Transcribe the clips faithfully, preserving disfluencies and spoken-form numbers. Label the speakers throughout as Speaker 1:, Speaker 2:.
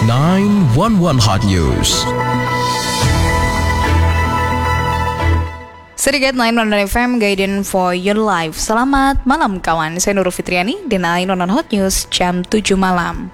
Speaker 1: sembilan satu satu Hot News.
Speaker 2: Sedikit sembilan satu satu F M, Guidance for Your Life. Selamat malam kawan, saya Nurul Fitriani di sembilan satu satu Hot News jam tujuh malam.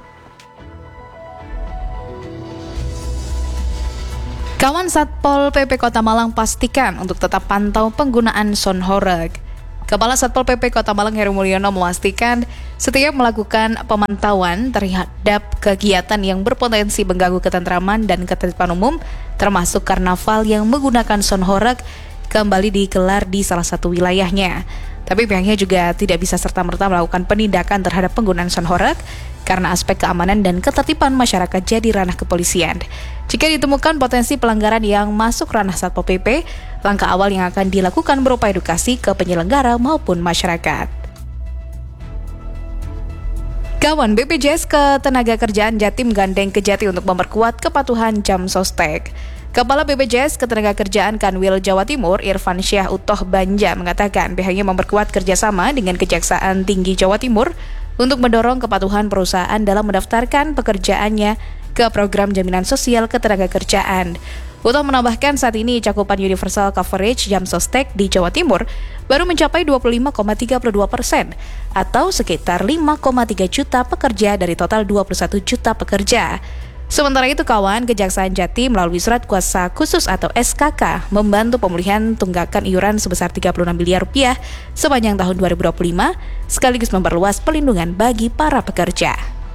Speaker 2: Kawan Satpol P P Kota Malang pastikan untuk tetap pantau penggunaan sound horeg. Kepala Satpol P P Kota Malang Heru Mulyono memastikan setiap melakukan pemantauan terhadap kegiatan yang berpotensi mengganggu ketentraman dan ketertiban umum, termasuk karnaval yang menggunakan sound horeg, kembali digelar di salah satu wilayahnya. Tapi pihaknya juga tidak bisa serta-merta melakukan penindakan terhadap penggunaan sound horeg karena aspek keamanan dan ketertiban masyarakat jadi ranah kepolisian. Jika ditemukan potensi pelanggaran yang masuk ranah Satpol P P, langkah awal yang akan dilakukan berupa edukasi ke penyelenggara maupun masyarakat. Kawan, B P J S Ketenagakerjaan Jatim gandeng Kejati untuk memperkuat kepatuhan jam sostek. Kepala B P J S Ketenagakerjaan Kanwil Jawa Timur, Irfan Syah Utoh Banja, mengatakan pihaknya memperkuat kerjasama dengan Kejaksaan Tinggi Jawa Timur untuk mendorong kepatuhan perusahaan dalam mendaftarkan pekerjaannya ke program jaminan sosial ketenagakerjaan. Utoh menambahkan saat ini cakupan universal coverage jam sostek di Jawa Timur baru mencapai dua puluh lima koma tiga dua persen atau sekitar lima koma tiga juta pekerja dari total dua puluh satu juta pekerja. Sementara itu kawan, Kejaksaan Jatim melalui surat kuasa khusus atau S K K membantu pemulihan tunggakan iuran sebesar tiga puluh enam miliar rupiah sepanjang tahun dua ribu dua puluh lima, sekaligus memperluas pelindungan bagi para pekerja.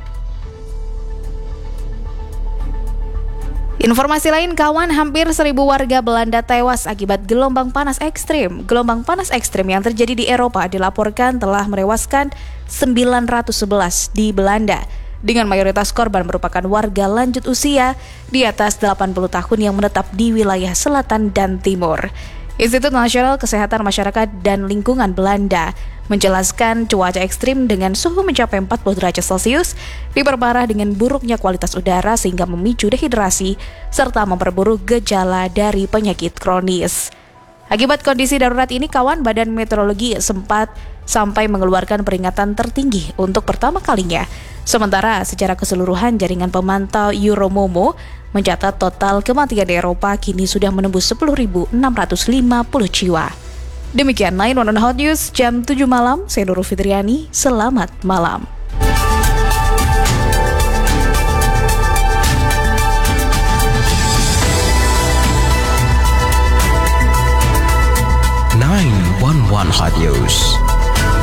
Speaker 2: Informasi lain kawan, hampir seribu warga Belanda tewas akibat gelombang panas ekstrim. Gelombang panas ekstrim yang terjadi di Eropa dilaporkan telah merewaskan sembilan ratus sebelas di Belanda, dengan mayoritas korban merupakan warga lanjut usia di atas delapan puluh tahun yang menetap di wilayah selatan dan timur. Institut Nasional Kesehatan Masyarakat dan Lingkungan Belanda menjelaskan cuaca ekstrim dengan suhu mencapai empat puluh derajat Celcius diperparah dengan buruknya kualitas udara sehingga memicu dehidrasi serta memperburuk gejala dari penyakit kronis. Akibat kondisi darurat ini kawan, Badan Meteorologi sempat sampai mengeluarkan peringatan tertinggi untuk pertama kalinya. Sementara secara keseluruhan jaringan pemantau Euromomo mencatat total kematian di Eropa kini sudah menembus sepuluh ribu enam ratus lima puluh jiwa. Demikian sembilan satu satu Hot News jam tujuh malam, saya Nurul Fitriani, selamat malam.
Speaker 1: sembilan satu satu Hot News.